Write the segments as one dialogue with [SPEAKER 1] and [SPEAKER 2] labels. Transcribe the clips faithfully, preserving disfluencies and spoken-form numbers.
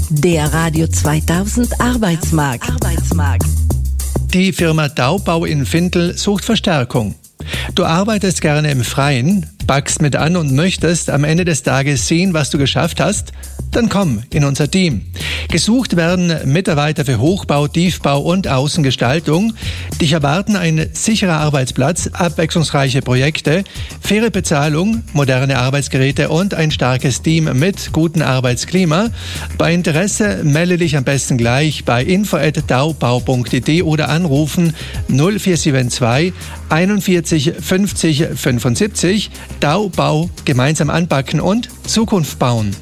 [SPEAKER 1] Der Radio zweitausend Arbeitsmarkt. Arbeitsmarkt.
[SPEAKER 2] Die Firma Daubau in Findel sucht Verstärkung. Du arbeitest gerne im Freien, packst mit an und möchtest am Ende des Tages sehen, was du geschafft hast? Dann komm in unser Team. Gesucht werden Mitarbeiter für Hochbau, Tiefbau und Außengestaltung. Dich erwarten ein sicherer Arbeitsplatz, abwechslungsreiche Projekte, faire Bezahlung, moderne Arbeitsgeräte und ein starkes Team mit gutem Arbeitsklima. Bei Interesse melde dich am besten gleich bei info at daubau punkt d e oder anrufen null vier sieben zwei einundvierzig fünfzig fünfundsiebzig. Daubau, gemeinsam anpacken und Zukunft bauen.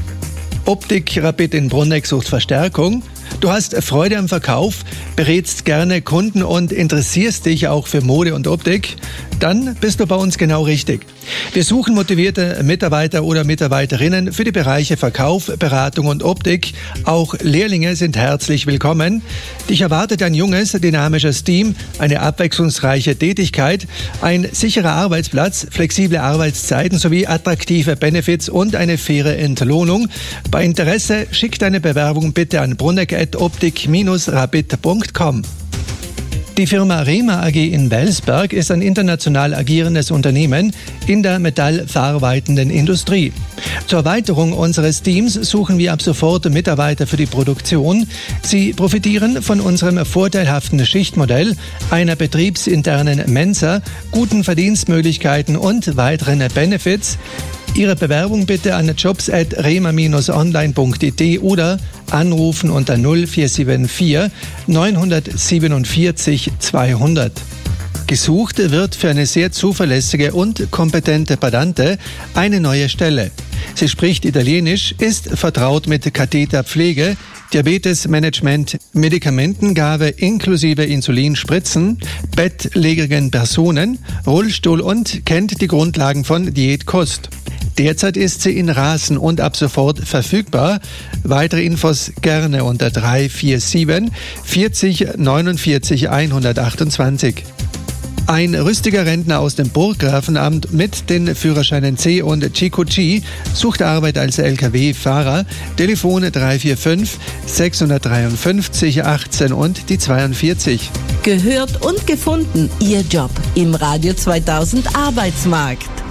[SPEAKER 2] Optik Rapid in Brunegg sucht Verstärkung. Du hast Freude am Verkauf, berätst gerne Kunden und interessierst dich auch für Mode und Optik? Dann bist du bei uns genau richtig. Wir suchen motivierte Mitarbeiter oder Mitarbeiterinnen für die Bereiche Verkauf, Beratung und Optik. Auch Lehrlinge sind herzlich willkommen. Dich erwartet ein junges, dynamisches Team, eine abwechslungsreiche Tätigkeit, ein sicherer Arbeitsplatz, flexible Arbeitszeiten sowie attraktive Benefits und eine faire Entlohnung. Bei Interesse schick deine Bewerbung bitte an brunegg at optik dash rapid punkt com. Die Firma Rema A G in Welsberg ist ein international agierendes Unternehmen in der metallverarbeitenden Industrie. Zur Erweiterung unseres Teams suchen wir ab sofort Mitarbeiter für die Produktion. Sie profitieren von unserem vorteilhaften Schichtmodell, einer betriebsinternen Mensa, guten Verdienstmöglichkeiten und weiteren Benefits. Ihre Bewerbung bitte an jobs at rema dash online punkt d e oder anrufen unter null vier sieben vier neun sieben vier zweihundert. Gesucht wird für eine sehr zuverlässige und kompetente Badante eine neue Stelle. Sie spricht Italienisch, ist vertraut mit Katheterpflege, Diabetesmanagement, Medikamentengabe inklusive Insulinspritzen, bettlägerigen Personen, Rollstuhl und kennt die Grundlagen von Diätkost. Derzeit ist sie in Rasen und ab sofort verfügbar. Weitere Infos gerne unter drei vier sieben vierzig neunundvierzig hundertachtundzwanzig. Ein rüstiger Rentner aus dem Burggrafenamt mit den Führerscheinen C und G Q G sucht Arbeit als L K W-Fahrer. Telefon drei vier fünf sechs drei fünf achtzehn und die zweiundvierzig.
[SPEAKER 1] Gehört und gefunden, Ihr Job im Radio zweitausend Arbeitsmarkt.